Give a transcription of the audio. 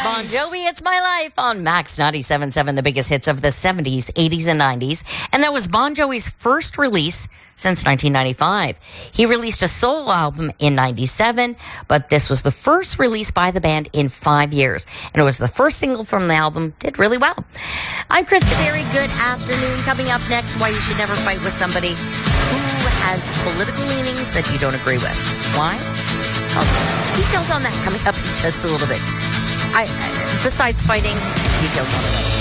Bon Jovi, It's My Life on Max 97.7, the biggest hits of the 70s, 80s, and 90s. And that was Bon Jovi's first release since 1995. He released a solo album in 97, but this was the first release by the band in 5 years. And it was the first single from the album. Did really well. I'm Krista Berry. Good afternoon. Coming up next, why you should never fight with somebody who has political leanings that you don't agree with. Why? Details on that coming up in just a little bit. Besides fighting, details on it.